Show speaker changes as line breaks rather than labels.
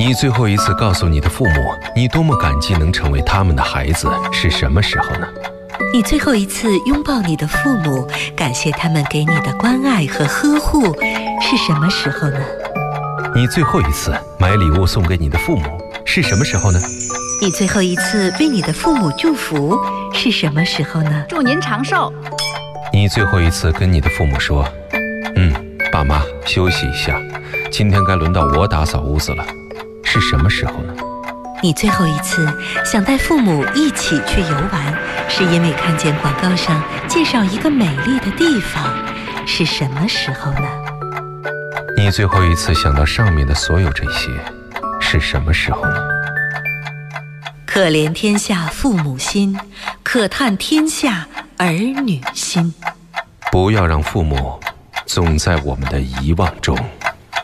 你最后一次告诉你的父母，你多么感激能成为他们的孩子，是什么时候呢？
你最后一次拥抱你的父母，感谢他们给你的关爱和呵护，是什么时候呢？
你最后一次买礼物送给你的父母，是什么时候呢？
你最后一次为你的父母祝福，是什么时候呢？
祝您长寿。
你最后一次跟你的父母说，爸妈休息一下，今天该轮到我打扫屋子了，是什么时候呢？
你最后一次想带父母一起去游玩，是因为看见广告上介绍一个美丽的地方，是什么时候呢？
你最后一次想到上面的所有这些，是什么时候呢？
可怜天下父母心，可叹天下儿女心。
不要让父母总在我们的遗忘中。